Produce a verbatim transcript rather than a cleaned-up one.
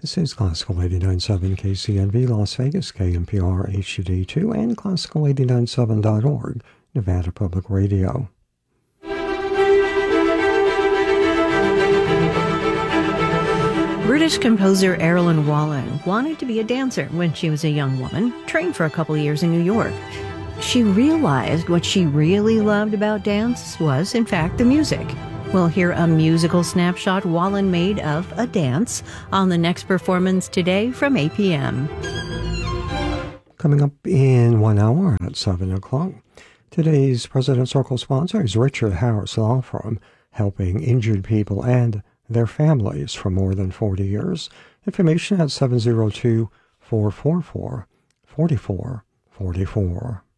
This is Classical eighty-nine point seven K C N V Las Vegas, K N P R H U D two, and Classical eighty nine seven dot org, Nevada Public Radio. British composer Erilyn Wallen wanted to be a dancer when she was a young woman, trained for a couple of years in New York. She realized what she really loved about dance was, in fact, the music. We'll hear a musical snapshot Wallen made of a dance on the next performance today from eight p.m. Coming up in one hour at seven o'clock, today's President Circle sponsor is Richard Harris Law Firm, helping injured people and their families for more than forty years. Information at seven oh two, four four four, four four four four.